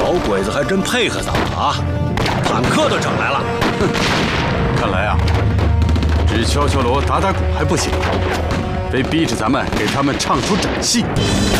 小鬼子还真配合咱们啊！坦克都整来了，哼！ 看来啊，只敲敲锣打打鼓还不行，非逼着咱们给他们唱出整戏。